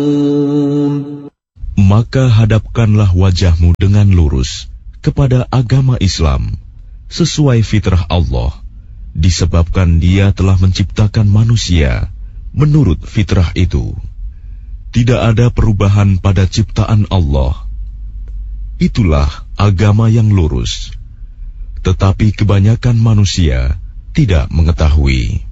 Maka hadapkanlah wajahmu dengan lurus kepada agama Islam sesuai fitrah Allah, disebabkan Dia telah menciptakan manusia menurut fitrah itu. Tidak ada perubahan pada ciptaan Allah. Itulah agama yang lurus. Tetapi kebanyakan manusia tidak mengetahui.